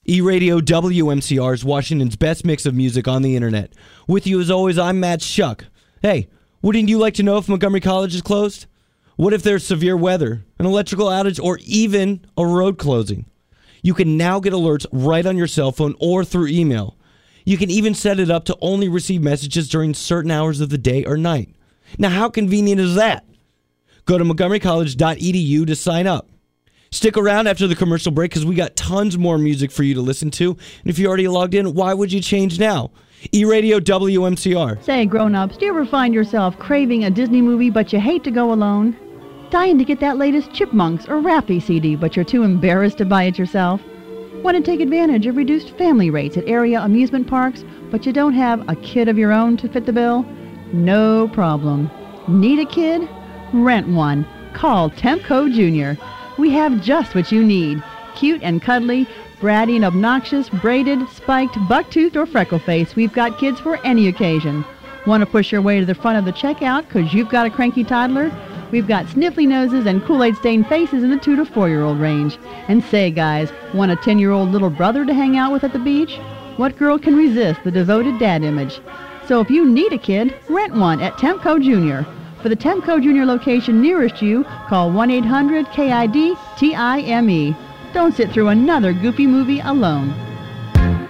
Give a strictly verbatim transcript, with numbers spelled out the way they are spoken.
E-Radio W M C R is Washington's best mix of music on the internet. With you as always, I'm Matt Shuck. Hey, wouldn't you like to know if Montgomery College is closed? What if there's severe weather, an electrical outage, or even a road closing? You can now get alerts right on your cell phone or through email. You can even set it up to only receive messages during certain hours of the day or night. Now, how convenient is that? Go to montgomery college dot e d u to sign up. Stick around after the commercial break because we got tons more music for you to listen to. And if you already logged in, why would you change now? E-Radio W M C R. Say, grown-ups, do you ever find yourself craving a Disney movie but you hate to go alone? Dying to get that latest Chipmunks or Raffi C D but you're too embarrassed to buy it yourself? Want to take advantage of reduced family rates at area amusement parks but you don't have a kid of your own to fit the bill? No problem. Need a kid? Rent one. Call Temco Junior We have just what you need. Cute and cuddly, bratty and obnoxious, braided, spiked, buck-toothed, or freckle-faced. We've got kids for any occasion. Want to push your way to the front of the checkout because you've got a cranky toddler? We've got sniffly noses and Kool-Aid stained faces in the two to four-year-old range. And say, guys, want a ten-year-old little brother to hang out with at the beach? What girl can resist the devoted dad image? So if you need a kid, rent one at Temco Junior For the Temco Junior location nearest you, call one eight hundred K I D T I M E. Don't sit through another goofy movie alone.